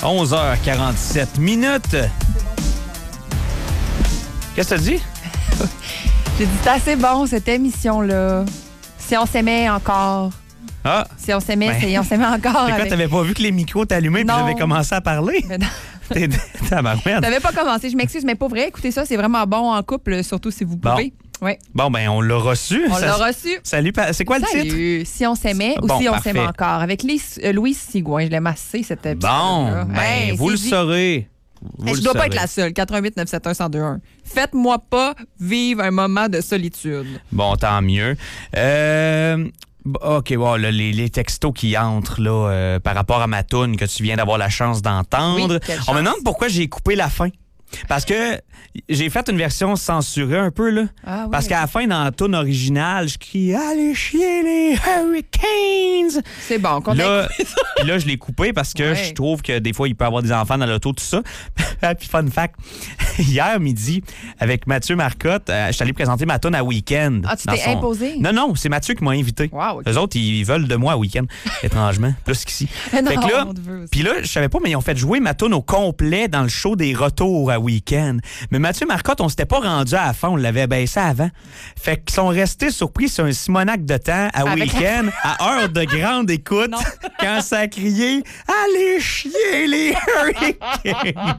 11h47 minutes. Qu'est-ce que tu as dit? J'ai dit, c'est assez bon, cette émission-là. Si on s'aimait encore. Ah! Si on s'aimait, Ben. on s'aimait encore. C'est quoi, t'avais pas vu que les micros t'allumaient et Non. j'avais commencé à parler? Mais non. Tabarouette. T'avais pas commencé, je m'excuse, mais pas vrai. Écoutez ça, c'est vraiment bon en couple, surtout si vous pouvez. Oui. Bon, ben, on l'a reçu. On l'a reçu. Salut, c'est quoi le titre? Salut. Si on s'aimait ou Bon, si on parfait. s'aimait encore. Avec Louise Sigouin, je l'ai massé cet épisode. Bon, ben, vous le saurez. Je dois pas être la seule. 88 971 1021. Faites-moi pas vivre un moment de solitude. Bon, tant mieux. OK, bon, là, les textos qui entrent là, par rapport à ma toune que tu viens d'avoir la chance d'entendre. Oui, quelle On me chance. demande pourquoi j'ai coupé la fin. Parce que j'ai fait une version censurée un peu, là. Ah oui, Parce qu'à la fin, dans la toune originale, je crie « Allez chier les Hurricanes! » C'est bon, qu'on Là, puis là, je l'ai coupé parce que Ouais. je trouve que des fois, il peut y avoir des enfants dans l'auto, tout ça. Puis fun fact, hier midi, avec Mathieu Marcotte, je suis allé présenter ma toune à Weekend. Ah, tu t'es imposé? Non, c'est Mathieu qui m'a invité. Wow, ok. Eux autres, ils veulent de moi à Weekend, étrangement, plus qu'ici. Non, Fait que là, on te veut aussi. puis là, je savais pas, mais ils ont fait jouer ma toune au complet dans le show des retours à Weekend. Mais Mathieu Marcotte, on s'était pas rendu à la fin, on l'avait baissé avant. Fait qu'ils sont restés surpris sur un Simonac de temps à Avec- Weekend, à heure de grande écoute, Non. quand ça a crié « Allez chier les Hurricanes! »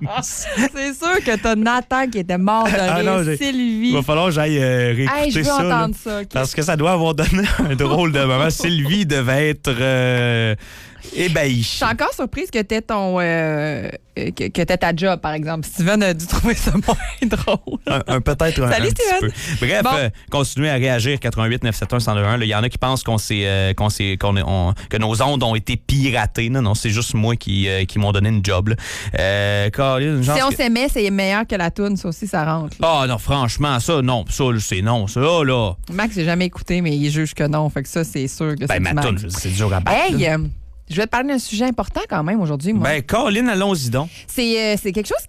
C'est sûr que t'as Nathan qui était mort de Ah non, rire, Sylvie. Il va falloir que j'aille réécouter Hey, je veux ça. là. entendre ça. ok. Parce que ça doit avoir donné un drôle de moment. Sylvie devait être ébahie. Je suis encore surprise que t'aies ton que t'aies ta job, par exemple. Steven a dû trouver ça moins drôle. Peut-être un Salut, petit Steven. peu. Bref, Bon. Continuez à réagir 88 971 1021. Il y en a qui pensent que nos ondes ont été piratées. Non, c'est juste moi qui m'ont donné une job. Là. Colin, genre Si on que- s'aimait, c'est meilleur que la toune, ça aussi, ça rentre. là. Ah non, franchement, ça, non. Ça, c'est non. Ça, là. Max, j'ai jamais écouté, mais il juge que non. Fait que ça, c'est sûr que c'est Ben, du ma Max. toune, c'est dur à battre. Hey, là. je vais te parler d'un sujet important quand même aujourd'hui, moi. Ben, Colin, allons-y donc. C'est quelque chose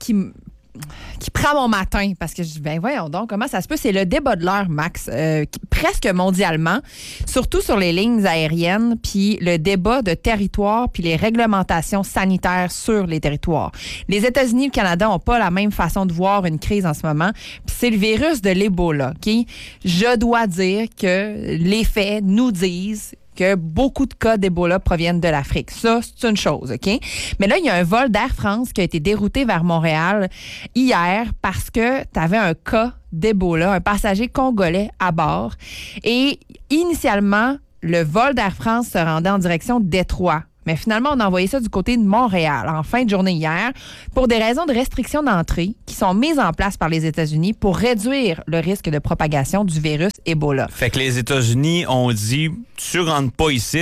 qui prend mon matin parce que je dis, ben voyons donc, comment ça se peut? C'est le débat de l'heure, Max, presque mondialement, surtout sur les lignes aériennes, puis le débat de territoire, puis les réglementations sanitaires sur les territoires. Les États-Unis et le Canada n'ont pas la même façon de voir une crise en ce moment, puis c'est le virus de l'Ebola, OK? Je dois dire que les faits nous disent que beaucoup de cas d'Ebola proviennent de l'Afrique. Ça, c'est une chose, OK? Mais là, il y a un vol d'Air France qui a été dérouté vers Montréal hier parce que tu avais un cas d'Ebola, un passager congolais à bord. Et initialement, le vol d'Air France se rendait en direction de Détroit. Mais finalement, on a envoyé ça du côté de Montréal en fin de journée hier pour des raisons de restriction d'entrée qui sont mises en place par les États-Unis pour réduire le risque de propagation du virus Ebola. Fait que les États-Unis ont dit tu rentres pas ici.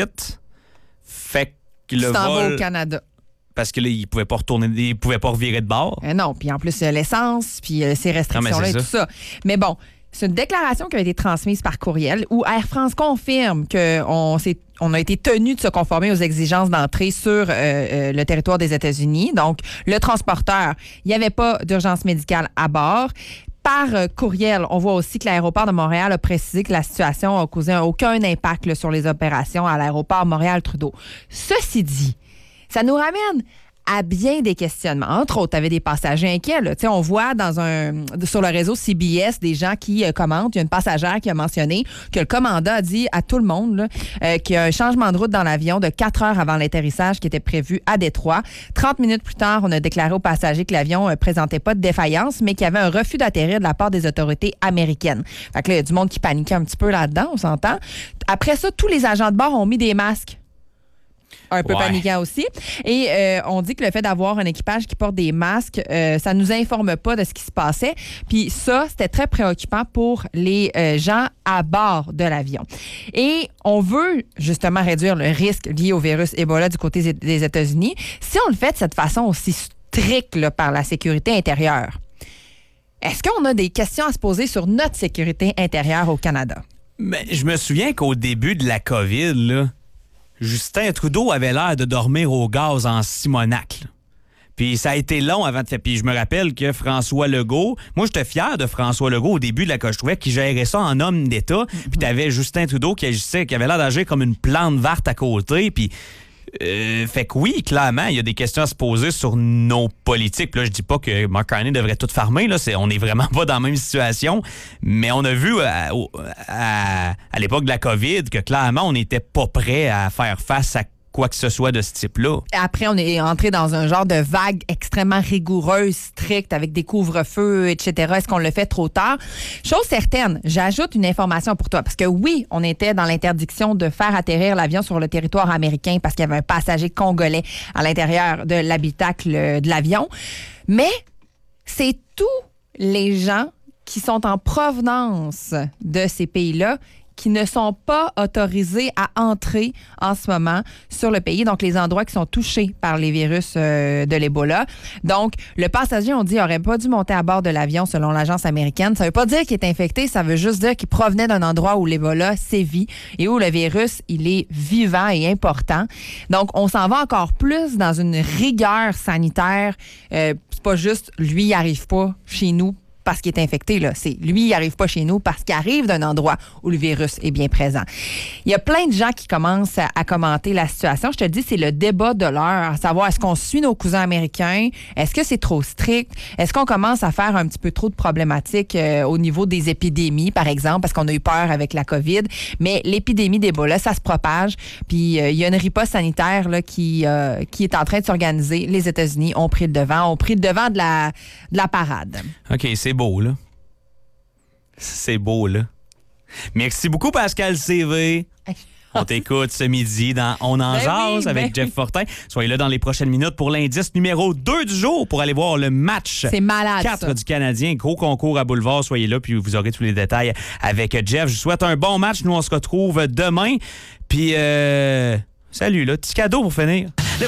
Fait que le Tu t'en vas vol au Canada. parce que là ils pouvaient pas retourner, ils pouvaient pas revirer de bord. Non, puis en plus, l'essence, puis ces restrictions-là et c'est tout ça. Mais bon, c'est une déclaration qui a été transmise par courriel où Air France confirme qu'on a été tenu de se conformer aux exigences d'entrée sur le territoire des États-Unis. Donc, le transporteur, il n'y avait pas d'urgence médicale à bord. Par courriel, on voit aussi que l'aéroport de Montréal a précisé que la situation n'a causé aucun impact là, sur les opérations à l'aéroport Montréal-Trudeau. Ceci dit, ça nous ramène à bien des questionnements. Entre autres, tu avais des passagers inquiets. Là. On voit sur le réseau CBS des gens qui commentent. Il y a une passagère qui a mentionné que le commandant a dit à tout le monde là, qu'il y a un changement de route dans l'avion de 4 heures avant l'atterrissage qui était prévu à Détroit. 30 minutes plus tard, on a déclaré aux passagers que l'avion ne présentait pas de défaillance, mais qu'il y avait un refus d'atterrir de la part des autorités américaines. Fait que là, il y a du monde qui paniquait un petit peu là-dedans, on s'entend. Après ça, tous les agents de bord ont mis des masques. Un peu paniquant aussi. Et on dit que le fait d'avoir un équipage qui porte des masques, ça nous informe pas de ce qui se passait. Puis ça, c'était très préoccupant pour les gens à bord de l'avion. Et on veut justement réduire le risque lié au virus Ebola du côté des États-Unis. Si on le fait de cette façon aussi stricte là, par la sécurité intérieure, est-ce qu'on a des questions à se poser sur notre sécurité intérieure au Canada? Mais je me souviens qu'au début de la COVID, là, Justin Trudeau avait l'air de dormir au gaz en Simonac. Là. Puis ça a été long avant de faire. Puis je me rappelle que François Legault, moi j'étais fier de François Legault au début de la COVID. Je trouvais qu'il gérait ça en homme d'État. Puis t'avais Justin Trudeau qui agissait, qui avait l'air d'agir comme une plante verte à côté. Puis Fait que oui, clairement, il y a des questions à se poser sur nos politiques. Puis là, je dis pas que Mark Carney devrait tout fermer. Là, on est vraiment pas dans la même situation. Mais on a vu à l'époque de la COVID que clairement, on n'était pas prêt à faire face à quoi que ce soit de ce type-là. Après, on est entré dans un genre de vague extrêmement rigoureuse, stricte, avec des couvre-feux, etc. Est-ce qu'on le fait trop tard? Chose certaine, j'ajoute une information pour toi. Parce que oui, on était dans l'interdiction de faire atterrir l'avion sur le territoire américain parce qu'il y avait un passager congolais à l'intérieur de l'habitacle de l'avion. Mais c'est tous les gens qui sont en provenance de ces pays-là qui ne sont pas autorisés à entrer en ce moment sur le pays, donc les endroits qui sont touchés par les virus de l'Ebola. Donc, le passager, on dit, n'aurait pas dû monter à bord de l'avion selon l'agence américaine. Ça ne veut pas dire qu'il est infecté, ça veut juste dire qu'il provenait d'un endroit où l'Ebola sévit et où le virus, il est vivant et important. Donc, on s'en va encore plus dans une rigueur sanitaire. C'est pas juste, lui, il n'arrive pas chez nous parce qu'il est infecté, là. C'est lui, il n'arrive pas chez nous parce qu'il arrive d'un endroit où le virus est bien présent. Il y a plein de gens qui commencent à commenter la situation. Je te dis, c'est le débat de l'heure, à savoir, est-ce qu'on suit nos cousins américains? Est-ce que c'est trop strict? Est-ce qu'on commence à faire un petit peu trop de problématiques au niveau des épidémies, par exemple, parce qu'on a eu peur avec la COVID? Mais l'épidémie d'Ebola, ça se propage. Puis il y a une riposte sanitaire là, qui est en train de s'organiser. Les États-Unis ont pris le devant de la parade. OK, c'est beau, là. C'est beau, là. Merci beaucoup, Pascal CV. On t'écoute ce midi dans On en jase avec Jeff Fortin. Soyez là dans les prochaines minutes pour l'indice numéro 2 du jour pour aller voir le match. C'est malade, 4 ça. du Canadien. Gros concours à Boulevard. Soyez là, puis vous aurez tous les détails avec Jeff. Je vous souhaite un bon match. Nous, on se retrouve demain. Puis, salut, là. Petit cadeau pour finir.